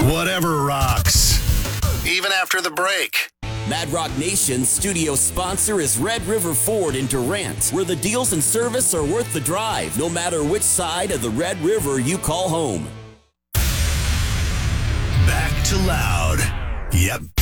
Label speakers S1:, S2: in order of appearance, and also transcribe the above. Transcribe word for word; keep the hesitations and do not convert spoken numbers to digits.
S1: Whatever rocks. Even after the break.
S2: Mad Rock Nation's studio sponsor is Red River Ford in Durant, where the deals and service are worth the drive, no matter which side of the Red River you call home.
S1: Back to loud. Yep,